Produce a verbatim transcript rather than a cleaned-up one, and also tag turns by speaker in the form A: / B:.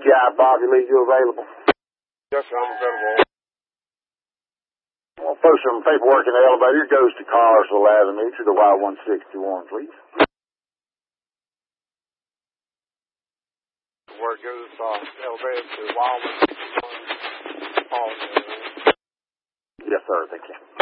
A: you out, Bobby Lee. You available?
B: Yes, sir, I'm available.
A: Well, post some paperwork in the elevator. It goes to Carswell Avenue to the Y one sixty-one, please.
B: Where it goes, uh, elevator to Y one sixty-one.
A: Yes, sir. Thank you.